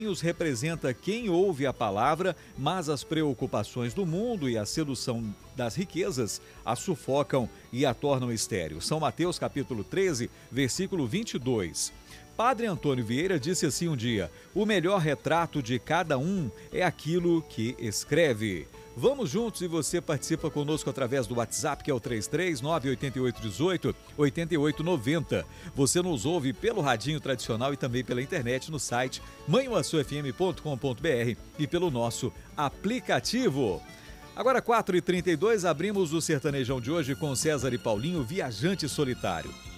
representa quem ouve a palavra, mas as preocupações do mundo e a sedução das riquezas a sufocam e a tornam estéril. São Mateus capítulo 13, versículo 22. Padre Antônio Vieira disse assim um dia: o melhor retrato de cada um é aquilo que escreve. Vamos juntos e você participa conosco através do WhatsApp, que é o 33988188890. Você nos ouve pelo radinho tradicional e também pela internet no site manhuaçufm.com.br e pelo nosso aplicativo. Agora 4h32, abrimos o Sertanejão de hoje com César e Paulinho, Viajante Solitário.